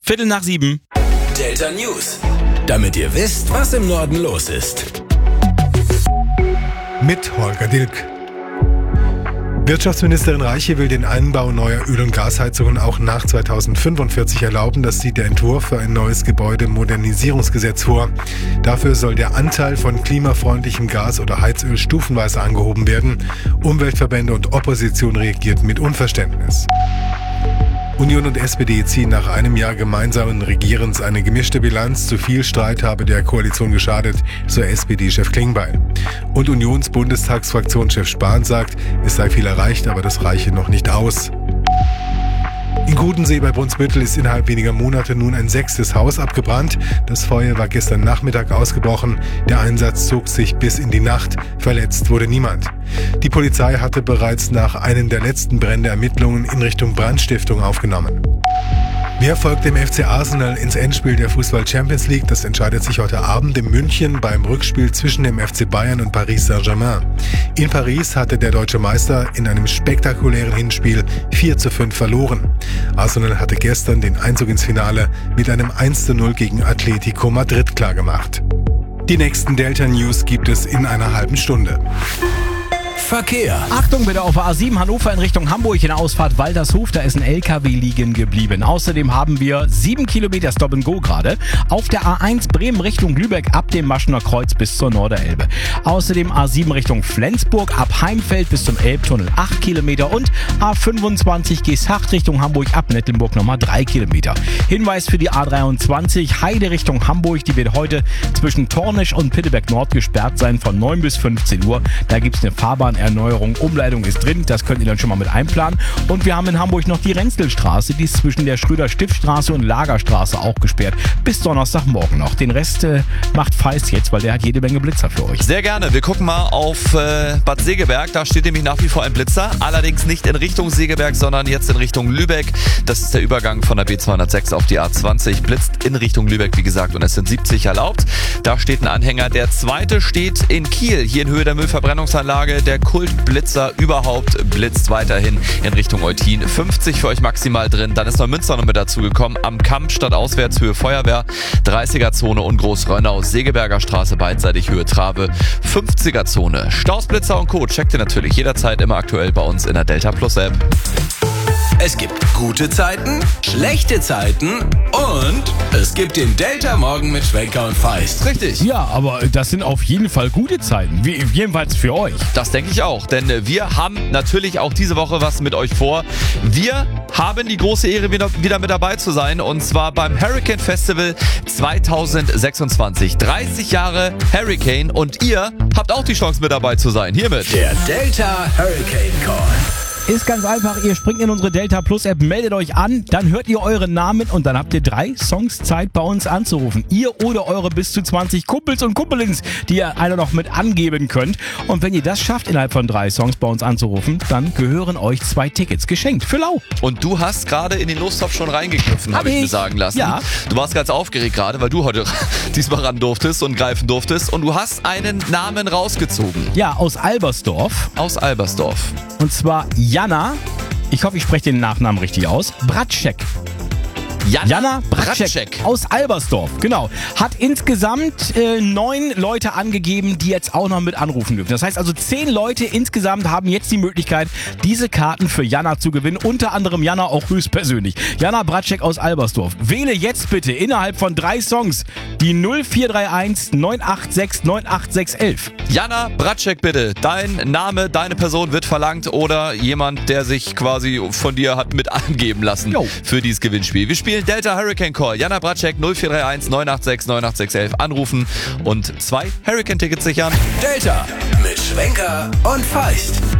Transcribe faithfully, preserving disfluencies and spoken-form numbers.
Viertel nach sieben. Delta News. Damit ihr wisst, was im Norden los ist. Mit Holger Dilk. Wirtschaftsministerin Reiche will den Einbau neuer Öl- und Gasheizungen auch nach zweitausendfünfundvierzig erlauben. Das sieht der Entwurf für ein neues Gebäudemodernisierungsgesetz vor. Dafür soll der Anteil von klimafreundlichem Gas oder Heizöl stufenweise angehoben werden. Umweltverbände und Opposition reagierten mit Unverständnis. Union und S P D ziehen nach einem Jahr gemeinsamen Regierens eine gemischte Bilanz. Zu viel Streit habe der Koalition geschadet, so S P D-Chef Klingbeil. Und Unions-Bundestagsfraktionschef Spahn sagt, es sei viel erreicht, aber das reiche noch nicht aus. In Gudensee bei Brunsbüttel ist innerhalb weniger Monate nun ein sechstes Haus abgebrannt. Das Feuer war gestern Nachmittag ausgebrochen. Der Einsatz zog sich bis in die Nacht. Verletzt wurde niemand. Die Polizei hatte bereits nach einem der letzten Brände Ermittlungen in Richtung Brandstiftung aufgenommen. Wer folgt dem F C Arsenal ins Endspiel der Fußball-Champions League? Das entscheidet sich heute Abend in München beim Rückspiel zwischen dem F C Bayern und Paris Saint-Germain. In Paris hatte der deutsche Meister in einem spektakulären Hinspiel vier zu fünf verloren. Arsenal hatte gestern den Einzug ins Finale mit einem eins zu null gegen Atletico Madrid klargemacht. Die nächsten Delta News gibt es in einer halben Stunde. Verkehr. Achtung bitte auf A sieben Hannover in Richtung Hamburg in der Ausfahrt Waltershof. Da ist ein L K W liegen geblieben. Außerdem haben wir sieben Kilometer Stop and Go gerade. Auf der A eins Bremen Richtung Lübeck ab dem Maschener Kreuz bis zur Norderelbe. Außerdem A sieben Richtung Flensburg ab Heimfeld bis zum Elbtunnel acht Kilometer. Und A fünfundzwanzig Geesthacht Richtung Hamburg ab Nettelnburg nochmal drei Kilometer. Hinweis für die A dreiundzwanzig Heide Richtung Hamburg. Die wird heute zwischen Tornisch und Pitteberg Nord gesperrt sein von neun bis fünfzehn Uhr. Da gibt es eine Fahrbahn Erneuerung, Umleitung ist drin, das könnt ihr dann schon mal mit einplanen. Und wir haben in Hamburg noch die Renzlstraße, die ist zwischen der Schröder-Stiftstraße und Lagerstraße auch gesperrt. Bis Donnerstagmorgen noch. Den Rest äh, macht Feist jetzt, weil der hat jede Menge Blitzer für euch. Sehr gerne. Wir gucken mal auf äh, Bad Segeberg. Da steht nämlich nach wie vor ein Blitzer. Allerdings nicht in Richtung Segeberg, sondern jetzt in Richtung Lübeck. Das ist der Übergang von der B zweihundertsechs auf die A zwanzig. Blitzt in Richtung Lübeck, wie gesagt, und es sind siebzig erlaubt. Da steht ein Anhänger. Der zweite steht in Kiel, hier in Höhe der Müllverbrennungsanlage. Der Kultblitzer überhaupt blitzt weiterhin in Richtung Eutin. fünfzig für euch maximal drin. Dann ist noch Münster noch mit dazugekommen. Am Kamp statt auswärts Höhe Feuerwehr. dreißiger Zone und Großrönnau. Segeberger Straße beidseitig Höhe Trave. fünfziger Zone. Stausblitzer und Co. Checkt ihr natürlich jederzeit immer aktuell bei uns in der Delta Plus App. Es gibt gute Zeiten, schlechte Zeiten und es gibt den Delta Morgen mit Schwenker und Feist. Richtig. Ja, aber das sind auf jeden Fall gute Zeiten. Wie, jedenfalls für euch. Das denke ich auch, denn wir haben natürlich auch diese Woche was mit euch vor. Wir haben die große Ehre, wieder, wieder mit dabei zu sein, und zwar beim Hurricane Festival zweitausendsechsundzwanzig. dreißig Jahre Hurricane, und ihr habt auch die Chance, mit dabei zu sein. Hiermit Der Delta Hurricane Call. Ist ganz einfach, ihr springt in unsere Delta Plus App, meldet euch an, dann hört ihr euren Namen und dann habt ihr drei Songs Zeit, bei uns anzurufen. Ihr oder eure bis zu zwanzig Kumpels und Kumpelins, die ihr einer noch mit angeben könnt. Und wenn ihr das schafft, innerhalb von drei Songs bei uns anzurufen, dann gehören euch zwei Tickets geschenkt für lau. Und du hast gerade in den Lostopf schon reingegriffen, habe ich mir sagen lassen. Ja. Du warst ganz aufgeregt gerade, weil du heute diesmal ran durftest und greifen durftest. Und du hast einen Namen rausgezogen. Ja, aus Albersdorf. Aus Albersdorf. Und zwar Jana, ich hoffe, ich spreche den Nachnamen richtig aus, Bratschek. Jana, Jana Bratschek, Bratschek aus Albersdorf, genau. Hat insgesamt äh, neun Leute angegeben, die jetzt auch noch mit anrufen dürfen. Das heißt also, zehn Leute insgesamt haben jetzt die Möglichkeit, diese Karten für Jana zu gewinnen. Unter anderem Jana auch höchstpersönlich. Jana Bratschek aus Albersdorf. Wähle jetzt bitte innerhalb von drei Songs die null vier drei eins neun acht sechs neun acht sechs eins eins. Jana Bratschek, bitte. Dein Name, deine Person wird verlangt oder jemand, der sich quasi von dir hat mit angeben lassen Jo. für dieses Gewinnspiel. Wir spielen Delta Hurricane Call. Jana Bratschek null vier drei eins neun acht sechs neun acht sechs eins eins anrufen und zwei Hurricane-Tickets sichern. Delta mit Schwenker und Feist.